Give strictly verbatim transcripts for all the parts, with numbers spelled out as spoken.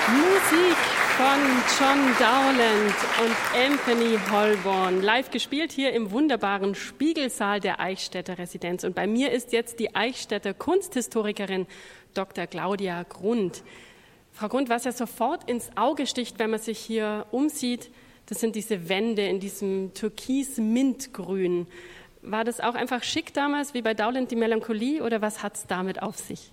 Musik von John Dowland und Anthony Holborn, live gespielt hier im wunderbaren Spiegelsaal der Eichstätter Residenz. Und bei mir ist jetzt die Eichstätter Kunsthistorikerin Doktor Claudia Grund. Frau Grund, was ja sofort ins Auge sticht, wenn man sich hier umsieht, das sind diese Wände in diesem türkis-mintgrün. War das auch einfach schick damals, wie bei Dowland die Melancholie, oder was hat es damit auf sich?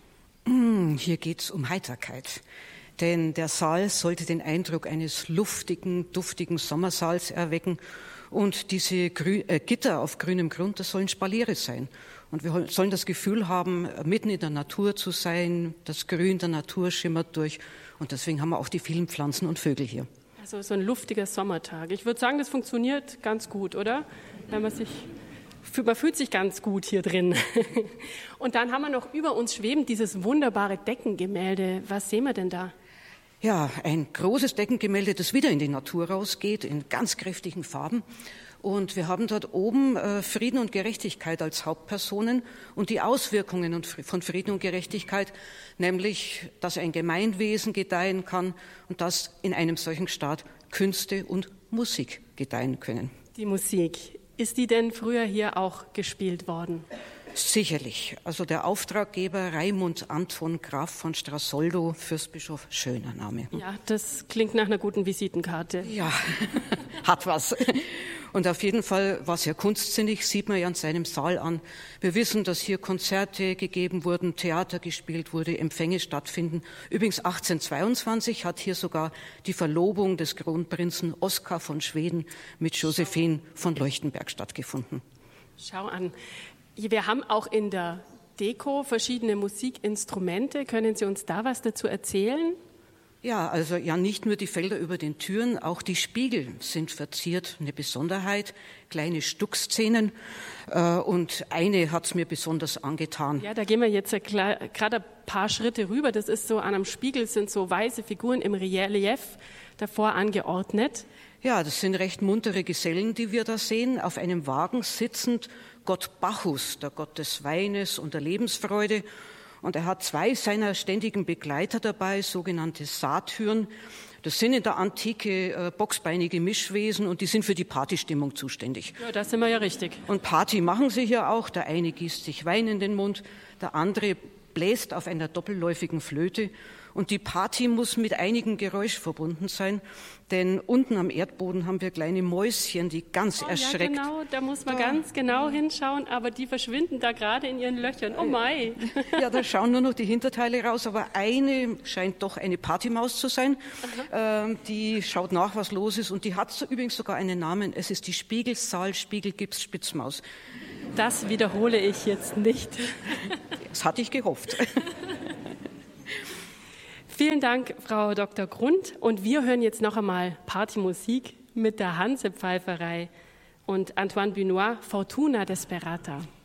Hier geht es um Heiterkeit. Denn der Saal sollte den Eindruck eines luftigen, duftigen Sommersaals erwecken. Und diese Grü- äh, Gitter auf grünem Grund, das sollen Spaliere sein. Und wir sollen das Gefühl haben, mitten in der Natur zu sein. Das Grün der Natur schimmert durch. Und deswegen haben wir auch die vielen Pflanzen und Vögel hier. Also so ein luftiger Sommertag. Ich würde sagen, das funktioniert ganz gut, oder? Wenn man sich... Man fühlt sich ganz gut hier drin. Und dann haben wir noch über uns schwebend dieses wunderbare Deckengemälde. Was sehen wir denn da? Ja, ein großes Deckengemälde, das wieder in die Natur rausgeht, in ganz kräftigen Farben. Und wir haben dort oben äh, Frieden und Gerechtigkeit als Hauptpersonen und die Auswirkungen und, von Frieden und Gerechtigkeit, nämlich, dass ein Gemeinwesen gedeihen kann und dass in einem solchen Staat Künste und Musik gedeihen können. Die Musik. Ist die denn früher hier auch gespielt worden? Sicherlich. Also der Auftraggeber Raimund Anton Graf von Strassoldo, Fürstbischof, schöner Name. Ja, das klingt nach einer guten Visitenkarte. Ja, hat was. Und auf jeden Fall war sehr kunstsinnig, sieht man ja an seinem Saal an. Wir wissen, dass hier Konzerte gegeben wurden, Theater gespielt wurde, Empfänge stattfinden. Übrigens achtzehnhundertzweiundzwanzig hat hier sogar die Verlobung des Kronprinzen Oskar von Schweden mit Josephine von Leuchtenberg stattgefunden. Schau an. Wir haben auch in der Deko verschiedene Musikinstrumente. Können Sie uns da was dazu erzählen? Ja, also ja, nicht nur die Felder über den Türen, auch die Spiegel sind verziert, eine Besonderheit, kleine Stuckszenen, äh, und eine hat es mir besonders angetan. Ja, da gehen wir jetzt gerade ein paar Schritte rüber. Das ist so, an einem Spiegel sind so weiße Figuren im Relief davor angeordnet. Ja, das sind recht muntere Gesellen, die wir da sehen, auf einem Wagen sitzend, Gott Bacchus, der Gott des Weines und der Lebensfreude. Und er hat zwei seiner ständigen Begleiter dabei, sogenannte Satyren. Das sind in der Antike äh, boxbeinige Mischwesen und die sind für die Partystimmung zuständig. Ja, da sind wir ja richtig. Und Party machen sie hier auch. Der eine gießt sich Wein in den Mund, der andere bläst auf einer doppelläufigen Flöte. Und die Party muss mit einigem Geräusch verbunden sein, denn unten am Erdboden haben wir kleine Mäuschen, die ganz oh, erschreckt. Ja, genau, da muss man da. ganz genau hinschauen, aber die verschwinden da gerade in ihren Löchern. Oh mei! Ja, da schauen nur noch die Hinterteile raus, aber eine scheint doch eine Partymaus zu sein. Ähm, die schaut nach, was los ist, und die hat übrigens sogar einen Namen. Es ist die Spiegelsaal Spiegelgips Spitzmaus. Das wiederhole ich jetzt nicht. Das hatte ich gehofft. Vielen Dank, Frau Doktor Grund. Und wir hören jetzt noch einmal Partymusik mit der Hanse-Pfeiferei und Antoine Bunois, Fortuna Desperata.